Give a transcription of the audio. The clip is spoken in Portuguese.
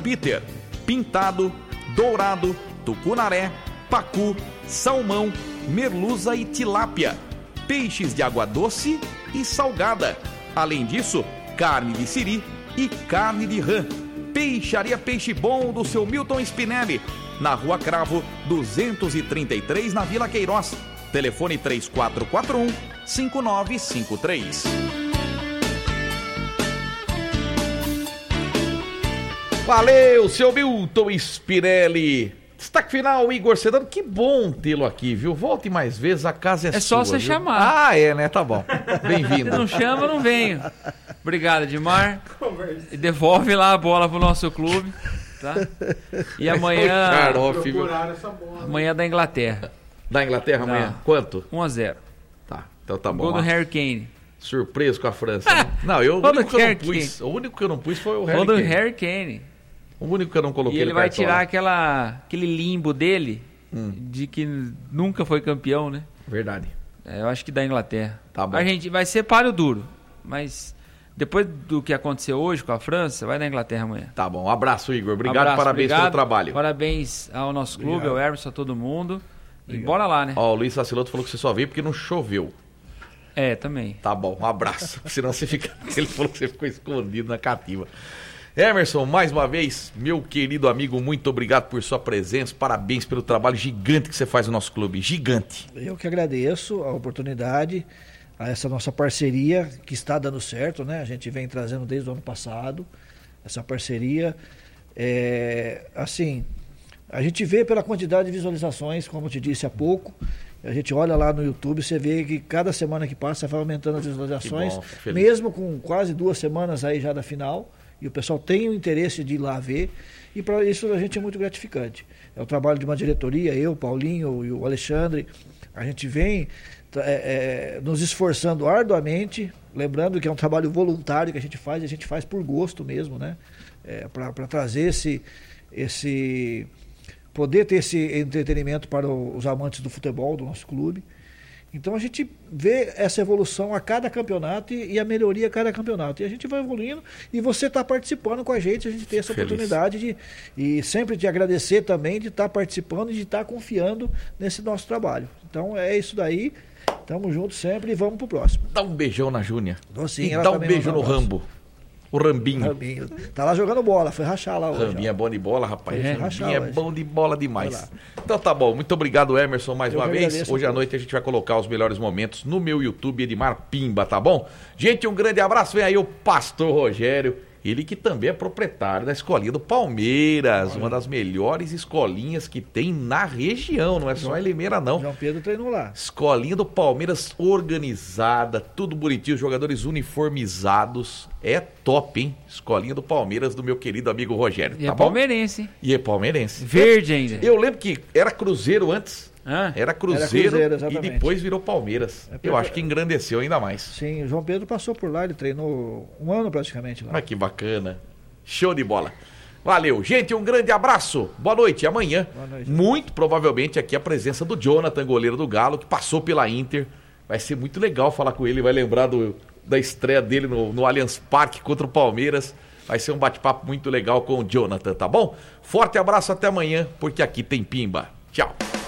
Peter, pintado, dourado, tucunaré, pacu, salmão, merluza e tilápia, peixes de água doce e salgada. Além disso, carne de siri e carne de rã. Peixaria Peixe Bom do seu Milton Spinelli, na Rua Cravo 233, na Vila Queiroz. Telefone 3441-5953. Valeu, seu Milton Spinelli. Destaque final, Igor Sedano. Que bom tê-lo aqui, viu? Volte mais vezes, a casa é sua. É só você chamar. Ah, é, né? Tá bom. Bem-vindo. Se não chama, eu não venho. Obrigado, Edmar. E devolve lá a bola pro nosso clube, tá? E amanhã... Amanhã é da Inglaterra. Da Inglaterra amanhã? Quanto? 1-0. Tá, então tá bom. Gol do Harry Kane. Surpreso com a França, né? Não, o único que eu não pus foi o Harry Kane. Gol do Harry Kane. O único que eu não coloquei. E ele vai tirar aquele limbo dele de que nunca foi campeão, né? Verdade. Eu acho que da Inglaterra. Tá bom. A gente vai ser páreo duro, mas depois do que aconteceu hoje com a França, vai na Inglaterra amanhã. Tá bom. Um abraço, Igor. Obrigado, parabéns pelo trabalho. Parabéns ao nosso clube, ao Emerson, a todo mundo. E bora lá, né? Ó, o Luiz Saciloto falou que você só veio porque não choveu. Também. Tá bom, um abraço. Senão você fica... Ele falou que você ficou escondido na cativa. Emerson, mais uma vez, meu querido amigo, muito obrigado por sua presença, parabéns pelo trabalho gigante que você faz no nosso clube, gigante. Eu que agradeço a oportunidade, a essa nossa parceria que está dando certo, né? A gente vem trazendo desde o ano passado, essa parceria, assim, a gente vê pela quantidade de visualizações, como eu te disse há pouco, a gente olha lá no YouTube, você vê que cada semana que passa vai aumentando as visualizações, mesmo com quase 2 semanas aí já da final. E o pessoal tem o interesse de ir lá ver, e para isso a gente é muito gratificante. É o trabalho de uma diretoria, eu, Paulinho e o Alexandre, a gente vem nos esforçando arduamente, lembrando que é um trabalho voluntário que a gente faz por gosto mesmo, né? Para trazer poder ter esse entretenimento para os amantes do futebol do nosso clube. Então a gente vê essa evolução a cada campeonato e a melhoria a cada campeonato. E a gente vai evoluindo e você está participando com a gente tem essa oportunidade e sempre te agradecer também de estar participando e de estar confiando nesse nosso trabalho. Então é isso daí, tamo junto sempre e vamos pro próximo. Dá um beijão na Júnia. Sim, e dá um beijo no Rambo. O Rambinho. Tá lá jogando bola, foi rachar lá hoje. Rambinho é bom de bola, rapaz. Rambinho é bom de bola demais. Lá. Então tá bom, muito obrigado, Emerson, mais uma vez. Agradeço, hoje à noite a gente vai colocar os melhores momentos no meu YouTube, Edmar Pimba, tá bom? Gente, um grande abraço. Vem aí o Pastor Rogério, ele que também é proprietário da escolinha do Palmeiras, uma das melhores escolinhas que tem na região, não é só em Limeira não. João Pedro treinou lá. Escolinha do Palmeiras organizada, tudo bonitinho, jogadores uniformizados, é top, hein? Escolinha do Palmeiras do meu querido amigo Rogério, e tá é bom? Palmeirense, hein? E é palmeirense. Verde ainda. Eu lembro que era Cruzeiro antes. Era Cruzeiro e depois virou Palmeiras. Eu acho que engrandeceu ainda mais. Sim, o João Pedro passou por lá, ele treinou 1 ano praticamente lá. Mas que bacana. Show de bola. Valeu. Gente, um grande abraço. Boa noite. Amanhã, muito provavelmente aqui a presença do Jonathan, goleiro do Galo, que passou pela Inter. Vai ser muito legal falar com ele, vai lembrar da estreia dele no Allianz Parque contra o Palmeiras. Vai ser um bate-papo muito legal com o Jonathan, tá bom? Forte abraço, até amanhã, porque aqui tem Pimba. Tchau.